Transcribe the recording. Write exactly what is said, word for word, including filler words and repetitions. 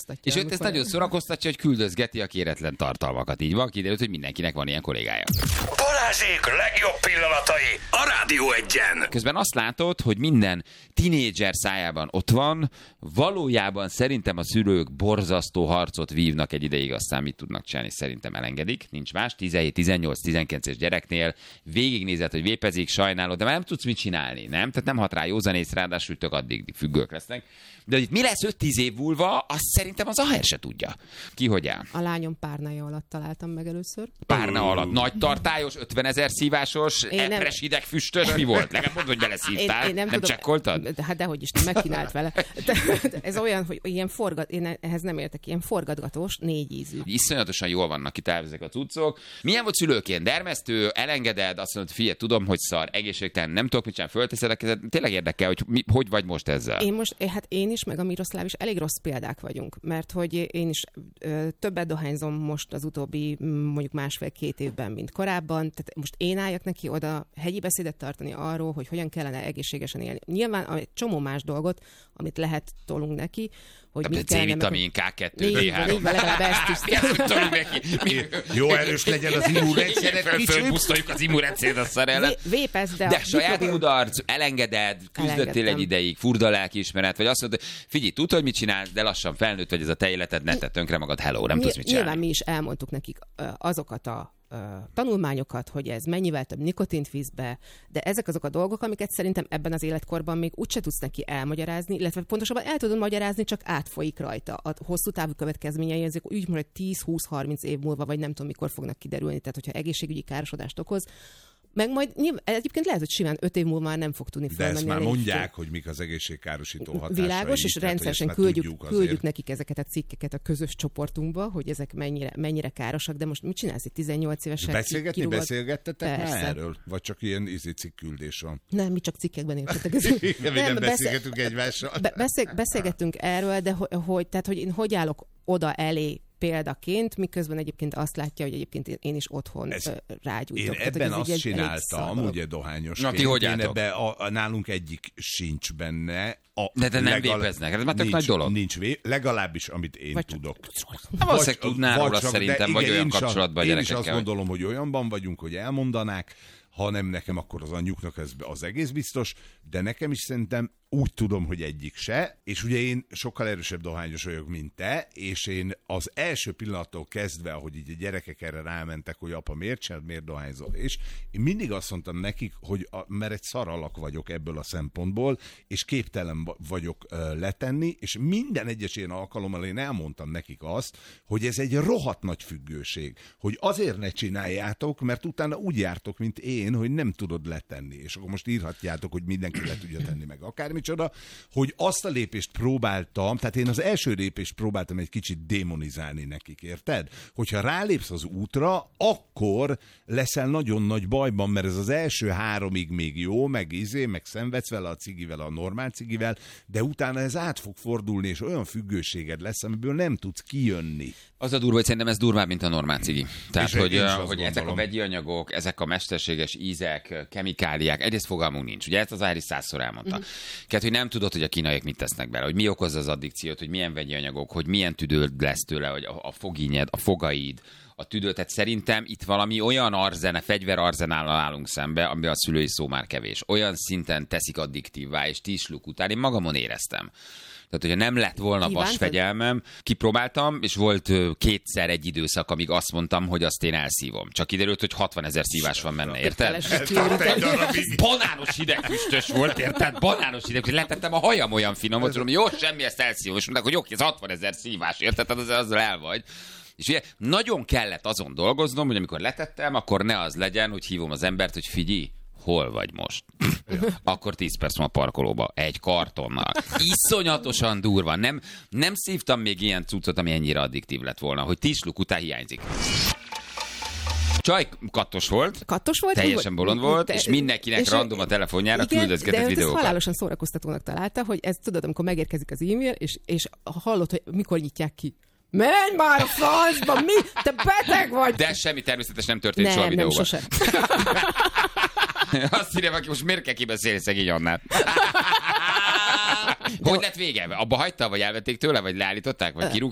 szórakoztatja. És őt ez nagyon szórakoztatja, hogy küldözgeti a kéretlen tartalmakat. Így van, kiderült, hogy mindenkinek van ilyen kollégája. Balázsék legjobb pillanatai a Rádió Egyen. Közben azt látod, hogy minden tinédzser szájában ott van, valójában szerintem a szülők borzasztó harcot vívnak egy ideig, aztán mit tudnak csinálni, szerintem elengedik, nincs más, tizenhét, tizennyolc, tizenkilences gyereknél végignézed, hogy vépezik, sajnálod, de már nem tudsz mit csinálni, nem? Tehát nem hat rá józanész, ráadásul tök addig függők lesznek. De hogy mi lesz öt-tíz év múlva, azt szerintem az Aher se tudja. Ki hogy áll? A lányom párnája alatt találtam meg először. Párna alatt. Nagy tartályos, ötvenezer szívásos, epres hidegfüstös, mi volt? Legalább mondd, hogy beleszívtál. Én, én nem, nem csekkoltad? De, hát dehogy is, megkínált vele. De, de ez olyan, hogy ilyen forgat, én ehhez nem értek, ilyen forgatgatós, négy ízű. Iszonyatosan jól vannak itt ezek a cuccok. Milyen volt szülőként? Dermesztő, elengeded, azt mondod, figyelj, tudom, hogy szar, egészségtelen, nem tudok mit csinálni, fölteszed a kezed. Tényleg érdekel, hogy mi, hogy vagy most ezzel? Én most, hát én is, meg a Miroszláv is elég rossz példák vagyunk, mert hogy én is ö, többet dohányzom most az utóbbi mondjuk másfél-két évben, mint korábban. Tehát most én álljak neki oda hegyi beszédet tartani arról, hogy hogyan kellene egészségesen élni. Nyilván egy csomó más dolgot, amit lehet tolunk neki, hogy mit kellene... C-vitamin, ká kettő, dé három. Négy, legalább ezt is. Jó erős legyen az immunrendszeret. Fölpusztoljuk az immunrendszeret a szar ellen. Vépesz, de... De saját kudarc, elengeded, küzdöttél egy ideig, furda lelkiismeret, vagy azt mondod, figyelj, tudod, hogy mit csinálsz, de lassan felnőtt vagy, ez a te életed, ne tedd tönkre magad, hello, nem tudsz mit csinálni. Nyilván mi is elmondtuk nekik azokat a tanulmányokat, hogy ez mennyivel több nikotint visz be, de ezek azok a dolgok, amiket szerintem ebben az életkorban még úgyse tudsz neki elmagyarázni, illetve pontosabban el tudod magyarázni, csak átfolyik rajta. A hosszú távú következményei ezek úgy mondom, hogy tíz-húsz-harminc év múlva, vagy nem tudom mikor fognak kiderülni, tehát hogyha egészségügyi károsodást okoz, meg majd nyilván, egyébként lehet, hogy simán öt év múlva már nem fog tudni felmenni. De ezt már mondják, fél. Hogy mik az egészségkárosító hatásai. Világos, és rendszeresen küldjük, küldjük nekik ezeket a cikkeket a közös csoportunkba, hogy ezek mennyire, mennyire károsak, de most mit csinálsz egy tizennyolc évesen? Beszélgetni, kirúgod? beszélgettetek már erről? Vagy csak ilyen izi cikküldés van? Nem, mi csak cikkekben értetek. nem, nem beszélgetünk egymással. Be, beszél, beszélgettünk erről, de hogy, hogy, tehát, hogy én hogy állok oda elé példaként, miközben egyébként azt látja, hogy egyébként én is otthon ez, rágyújtok. Én tehát, ebben azt egy, csináltam, ugye dohányosként. Ti hogy én ebbe a, a, nálunk egyik sincs benne. A de de nem legal... vépeznek, ez már tök nagy dolog. Nincs vép, legalábbis amit én vagy tudok. Nem azt tudnál róla szerintem, vagy olyan kapcsolatban a gyerekekkel. Én is azt gondolom, hogy olyanban vagyunk, hogy elmondanák, ha nem nekem, akkor az anyjuknak ez az egész biztos, de nekem is szerintem úgy tudom, hogy egyik se, és ugye én sokkal erősebb dohányos vagyok, mint te, és én az első pillanattól kezdve, ahogy így a gyerekek erre rámentek, hogy apa miért csinálod, miért dohányzol, és én mindig azt mondtam nekik, hogy a, mert egy szar alak vagyok ebből a szempontból, és képtelen vagyok uh, letenni, és minden egyes ilyen alkalommal én elmondtam nekik azt, hogy ez egy rohadt nagy függőség, hogy azért ne csináljátok, mert utána úgy jártok, mint én, hogy nem tudod letenni, és akkor most írhatjátok, hogy mindenki le tudja tenni meg akármicsoda, hogy azt a lépést próbáltam, tehát én az első lépést próbáltam egy kicsit démonizálni nekik, érted? Hogyha rálépsz az útra, akkor leszel nagyon nagy bajban, mert ez az első háromig még jó, meg izé, meg szenvedsz vele a cigivel, a normál cigivel, de utána ez át fog fordulni, és olyan függőséged lesz, amiből nem tudsz kijönni. Az a durva, hogy szerintem ez durvább, mint a normál cigi. Tehát, és hogy, hogy ezek a vegyi anyagok, ezek a mesterséges ízek, kemikáliák, egyrészt fogalmunk nincs. Ugye ezt az Ári százszor elmondta. Mm. Tehát, hogy nem tudod, hogy a kínaiak mit tesznek bele, hogy mi okozza az addikciót, hogy milyen vegyi anyagok, hogy milyen tüdőd lesz tőle, hogy a, a fogínyed, a fogaid, a tüdő. Tehát szerintem itt valami olyan arzene, fegyver arzenállal állunk szembe, amiben a szülői szó már kevés. Olyan szinten teszik addiktívvá, és tisluk után én magamon éreztem. Tehát, hogyha nem lett volna vasfegyelmem, kipróbáltam, és volt kétszer egy időszak, amíg azt mondtam, hogy azt én elszívom. Csak kiderült, hogy hatvanezer szívás van benne, érted? Banános hidegfüstös volt, érted? Banános hidegfüstös. Letettem a hajam olyan finom, hogy tudom, jó, semmi, ezt elszívom. És mondták, hogy oké, ez hatvanezer szívás, érted? Tehát azzal el vagy. És ugye nagyon kellett azon dolgoznom, hogy amikor letettem, akkor ne az legyen, hogy hívom az embert, hogy figyelj, hol vagy most? Ja. Akkor tíz perc van a parkolóba, egy kartonnal. Iszonyatosan durva. Nem, nem szívtam még ilyen cuccot, ami ennyire addiktív lett volna, hogy tisluk után hiányzik. Csaj kattos volt, kattos volt teljesen bolond volt, de, és mindenkinek és random a telefonjára küldözgetett videókat. De ez halálosan szórakoztatónak találta, hogy ez tudod, amikor megérkezik az e-mail, és, és hallod, hogy mikor nyitják ki. Menj már a francba, mi? Te beteg vagy! De semmi természetes nem történt nem, soha a videóban. Nem, sose. Azt írja, aki most miért kell kibeszélni szegény Annát? Hogy lett vége? Abba hagyta, vagy elvették tőle, vagy leállították, vagy kirúgták?